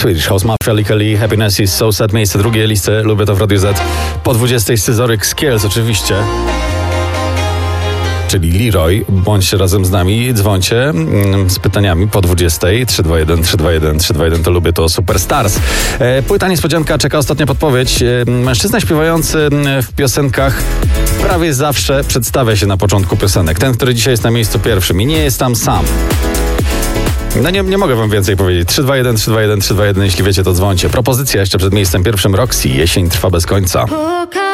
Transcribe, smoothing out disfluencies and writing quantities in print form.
Swedish House Mafia, Lee, Happiness is So Sad, miejsce drugie listy, lubię to w Radio Z. Po 20 Scyzoryk Skills oczywiście. Czyli Leroy, bądźcie razem z nami, dzwońcie z pytaniami po 20. 321 to lubię to Superstars. Płyta niespodzianka, czeka ostatnia podpowiedź. Mężczyzna śpiewający w piosenkach prawie zawsze przedstawia się na początku piosenek. Ten, który dzisiaj jest na miejscu pierwszym i nie jest tam sam. No nie mogę wam więcej powiedzieć. 321, jeśli wiecie, to dzwońcie. Propozycja jeszcze przed miejscem pierwszym, Roxy, Jesień trwa bez końca.